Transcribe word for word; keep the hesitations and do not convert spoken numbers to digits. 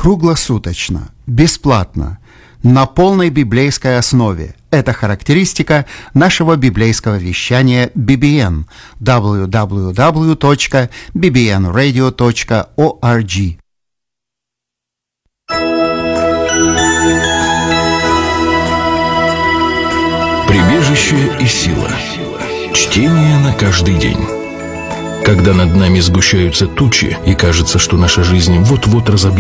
круглосуточно, бесплатно, на полной библейской основе. Это характеристика нашего библейского вещания би би эн дабл ю дабл ю дабл ю точка би би эн радио точка орг. Прибежище и сила. Чтение на каждый день. Когда над нами сгущаются тучи и кажется, что наша жизнь вот-вот разобьется